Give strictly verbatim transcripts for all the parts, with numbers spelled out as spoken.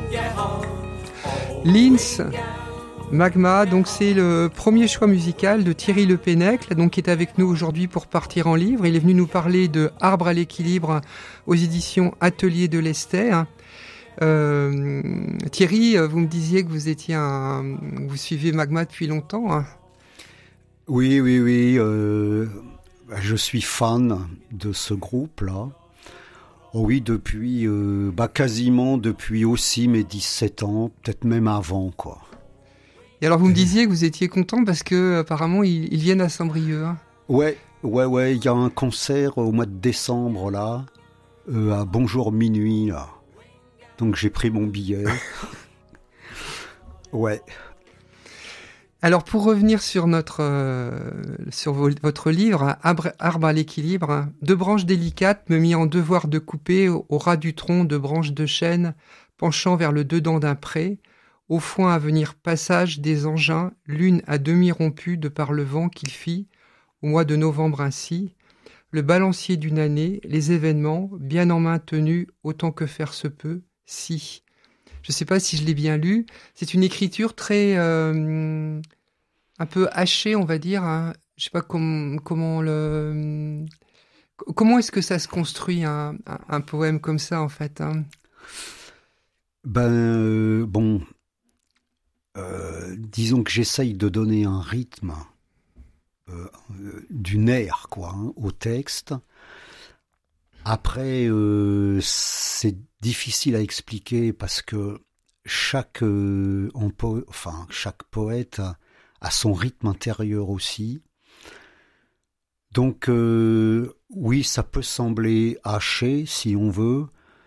Linz, Magma, donc c'est le premier choix musical de Thierry Le Pennec, donc qui est avec nous aujourd'hui pour Partir en livre. Il est venu nous parler de Arbre à l'équilibre aux éditions Atelier de l'Esther. Euh, Thierry, vous me disiez que vous étiez un, vous suivez Magma depuis longtemps. Hein. Oui, oui, oui. Euh, je suis fan de ce groupe-là. Oh oui, depuis, euh, bah quasiment depuis aussi mes dix-sept ans, peut-être même avant, quoi. Et alors vous me disiez que vous étiez content parce que apparemment ils, ils viennent à Saint-Brieuc. Hein. Ouais, ouais, ouais. Il y a un concert au mois de décembre là, euh, à Bonjour Minuit là. Donc j'ai pris mon billet. Ouais. Alors pour revenir sur notre euh, sur vo- votre livre Arbre, Arbre à l'équilibre, deux branches délicates me mis en devoir de couper au, au ras du tronc de branches de chêne penchant vers le dedans d'un pré, au foin à venir passage des engins, l'une à demi rompue de par le vent qu'il fit au mois de novembre ainsi, le balancier d'une année, les événements bien en main tenus autant que faire se peut, si. Je ne sais pas si je l'ai bien lu. C'est une écriture très euh, un peu hachée, on va dire. Hein. Je ne sais pas com- comment le comment est-ce que ça se construit un, un, un poème comme ça en fait. Hein. Ben euh, bon, euh, disons que j'essaye de donner un rythme, euh, euh, du nerf quoi, hein, au texte. Après, euh, c'est difficile à expliquer parce que chaque, euh, en po- enfin, chaque poète a, a son rythme intérieur aussi. Donc, euh, oui, ça peut sembler haché si on veut.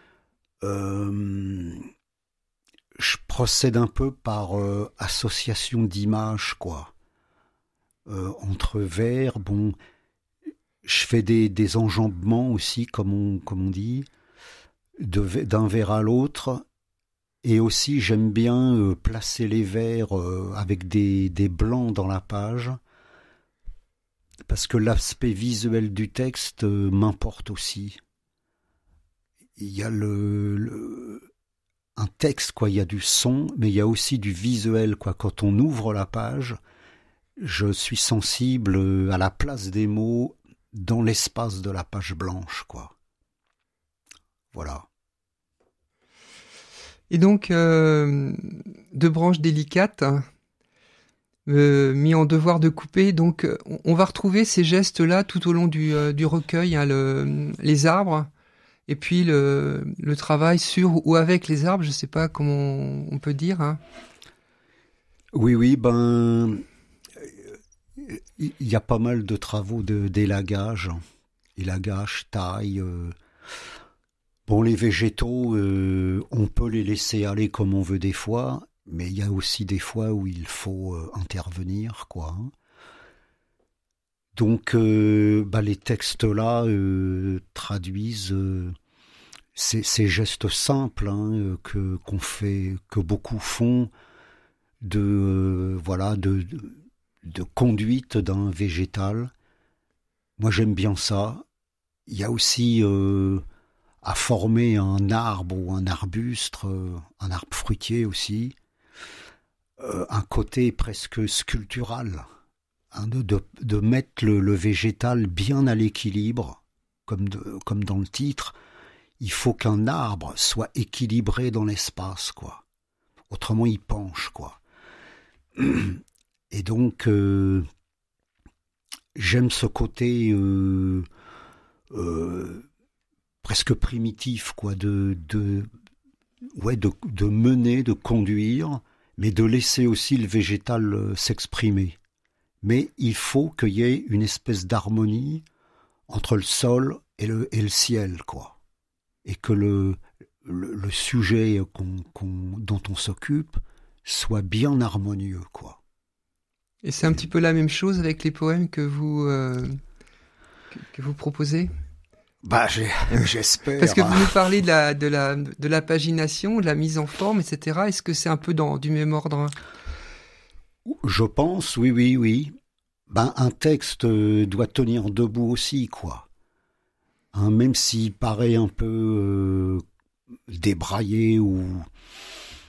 Euh, je procède un peu par euh, association d'images, quoi. Euh, entre vers, bon, je fais des, des enjambements aussi, comme on, comme on dit, de, d'un vers à l'autre. Et aussi, j'aime bien euh, placer les vers euh, avec des, des blancs dans la page, parce que l'aspect visuel du texte euh, m'importe aussi. Il y a le, le, un texte, quoi, il y a du son, mais il y a aussi du visuel, quoi. Quand on ouvre la page, je suis sensible à la place des mots dans l'espace de la page blanche, quoi. Voilà. Et donc euh, deux branches délicates. Euh, mis en devoir de couper, donc on, on va retrouver ces gestes-là tout au long du, euh, du recueil, hein, le, les arbres, et puis le, le travail sur ou avec les arbres, je sais pas comment on, on peut dire. Hein. Oui, oui, ben, il y a pas mal de travaux de, d'élagage, élagage, taille. Euh, bon, les végétaux, euh, on peut les laisser aller comme on veut des fois, mais il y a aussi des fois où il faut euh, intervenir, quoi. Donc, euh, bah, les textes-là euh, traduisent euh, ces, ces gestes simples hein, que qu'on fait, que beaucoup font, de euh, voilà, de, de de conduite d'un végétal. Moi, j'aime bien ça. Il y a aussi euh, à former un arbre ou un arbuste, euh, un arbre fruitier aussi. Euh, un côté presque sculptural, hein, de, de, de mettre le, le végétal bien à l'équilibre, comme, de, comme dans le titre. Il faut qu'un arbre soit équilibré dans l'espace, quoi. Autrement, il penche, quoi. Et donc, euh, j'aime ce côté euh, euh, presque primitif, quoi, de, de, ouais, de, de mener, de conduire, mais de laisser aussi le végétal euh, s'exprimer. Mais il faut qu'il y ait une espèce d'harmonie entre le sol et le, et le ciel, quoi. Et que le, le, le sujet qu'on, qu'on, dont on s'occupe soit bien harmonieux, quoi. Et c'est un petit peu la même chose avec les poèmes que vous euh, que, que vous proposez. Bah, j'ai, j'espère. Parce que vous nous parlez de la de la de la pagination, de la mise en forme, et cetera. Est-ce que c'est un peu dans du même ordre? Je pense, oui, oui, oui. Ben, un texte doit tenir debout aussi, quoi. Hein, même s'il paraît un peu euh, débraillé ou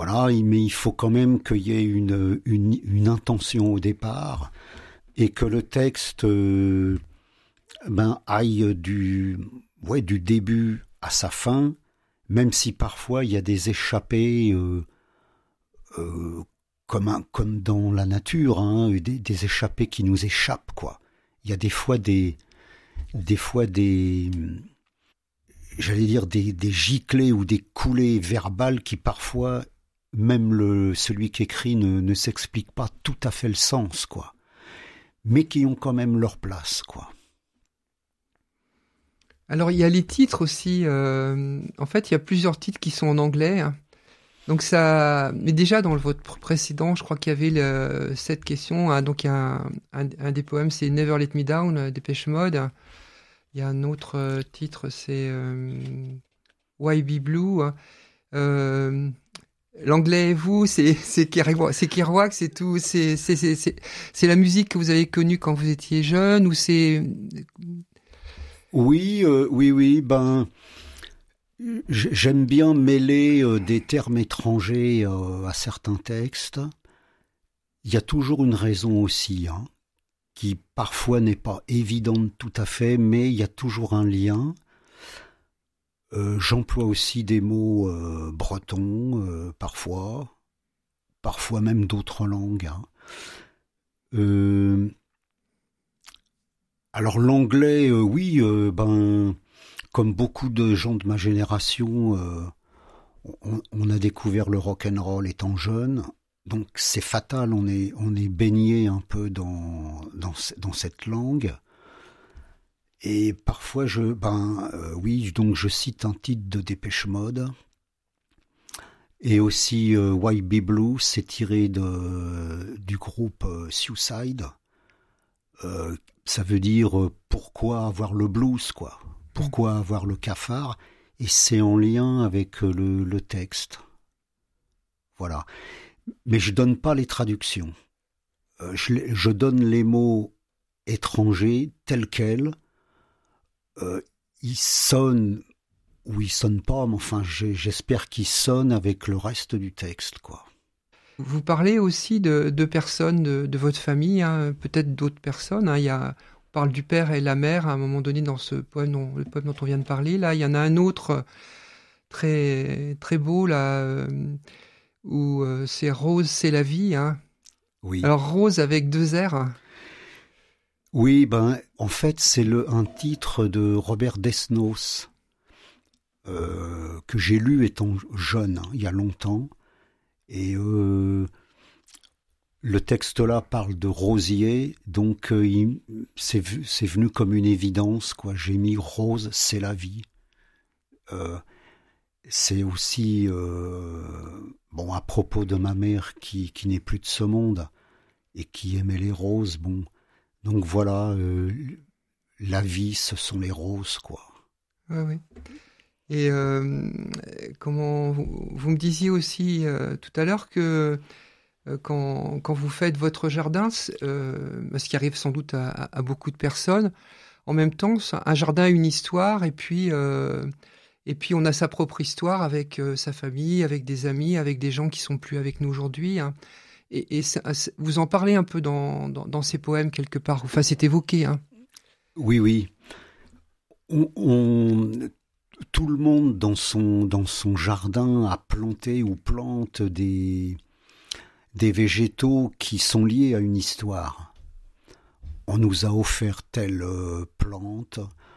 voilà, mais il faut quand même qu'il y ait une, une, une intention au départ et que le texte euh, ben, aille du, ouais, du début à sa fin, même si parfois il y a des échappées euh, euh, comme, un, comme dans la nature, hein, des, des échappées qui nous échappent, quoi. Il y a des fois des, des fois des, j'allais dire des, des giclées ou des coulées verbales qui parfois, même le, celui qui écrit ne, ne s'explique pas tout à fait le sens, quoi. Mais qui ont quand même leur place, quoi. Alors, il y a les titres aussi. Euh, en fait, il y a plusieurs titres qui sont en anglais. Hein. Donc ça, mais déjà dans le votre précédent, je crois qu'il y avait le, cette question. Hein, donc il y a un, un, un des poèmes, c'est Never Let Me Down, euh, Dépêche Mode. Il y a un autre euh, titre, c'est euh, Why Be Blue. Hein. Euh, L'anglais et vous, c'est c'est Kerouac, c'est Kerouac, c'est tout, c'est c'est c'est c'est c'est la musique que vous avez connue quand vous étiez jeune ou c'est Oui, euh, oui, oui. Ben, j'aime bien mêler euh, des termes étrangers euh, à certains textes. Il y a toujours une raison aussi, hein, qui parfois n'est pas évidente tout à fait, mais il y a toujours un lien. Euh, j'emploie aussi des mots euh, bretons, euh, parfois, parfois même d'autres langues. Hein. Euh, alors l'anglais, euh, oui, euh, ben, comme beaucoup de gens de ma génération, euh, on, on a découvert le rock and roll étant jeune, donc c'est fatal, on est, on est baigné un peu dans, dans, dans cette langue. Et parfois, je, ben, euh, oui, donc je cite un titre de Dépêche Mode. Et aussi euh, Why Be Blue, c'est tiré de, du groupe euh, Suicide. Euh, ça veut dire euh, pourquoi avoir le blues, quoi. Pourquoi avoir le cafard. Et c'est en lien avec le, le texte. Voilà. Mais je donne pas les traductions. Euh, je, je donne les mots étrangers tels quels. Euh, ils sonnent ou ils sonnent pas, mais enfin j'espère qu'ils sonnent avec le reste du texte, quoi. Vous parlez aussi de, de personnes de, de votre famille, hein, peut-être d'autres personnes. Hein. Il y a, on parle du père et la mère à un moment donné dans ce poème, dont, le poème dont on vient de parler. Là, il y en a un autre très très beau là euh, où euh, c'est Rose, c'est la vie. Hein. Oui. Alors Rose avec deux R. Oui, ben en fait c'est le un titre de Robert Desnos euh, que j'ai lu étant jeune, hein, il y a longtemps, et euh, le texte là parle de rosier, donc euh, il, c'est, c'est venu comme une évidence, quoi. J'ai mis Rose, c'est la vie. Euh, c'est aussi euh, bon à propos de ma mère qui qui n'est plus de ce monde et qui aimait les roses, bon. Donc voilà, euh, la vie, ce sont les roses, quoi. Oui, oui. Et euh, comment vous, vous me disiez aussi euh, tout à l'heure que euh, quand, quand vous faites votre jardin, euh, ce qui arrive sans doute à, à beaucoup de personnes, en même temps, un jardin a une histoire et puis euh, et puis on a sa propre histoire avec euh, sa famille, avec des amis, avec des gens qui sont plus avec nous aujourd'hui. Hein. Et, et c'est, c'est, vous en parlez un peu dans, dans, dans ces poèmes quelque part. Enfin, c'est évoqué. Hein. Oui, oui. On, on, tout le monde dans son, dans son jardin a planté ou plante des, des végétaux qui sont liés à une histoire. On nous a offert telle euh, plante,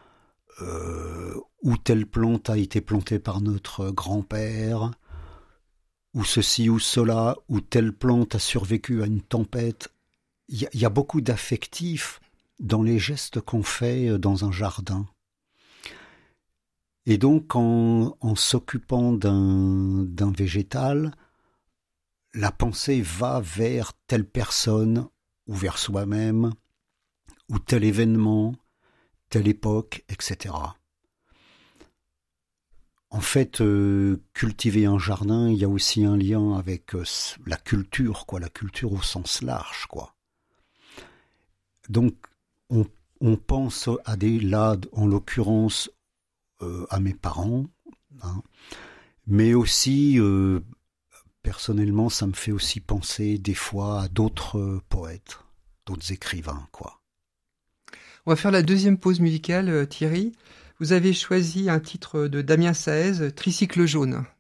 euh, ou telle plante a été plantée par notre grand-père, ou ceci ou cela, ou telle plante a survécu à une tempête. Il y, y a beaucoup d'affectifs dans les gestes qu'on fait dans un jardin. Et donc, en, en s'occupant d'un, d'un végétal, la pensée va vers telle personne, ou vers soi-même, ou tel événement, telle époque, et cetera. En fait, euh, cultiver un jardin, il y a aussi un lien avec euh, la culture, quoi, la culture au sens large, quoi. Donc, on, on pense à des, là, en l'occurrence, euh, à mes parents, hein, mais aussi, euh, personnellement, ça me fait aussi penser des fois à d'autres euh, poètes, d'autres écrivains, quoi. On va faire la deuxième pause musicale, euh, Thierry. Vous avez choisi un titre de Damien Saez, Tricycle jaune.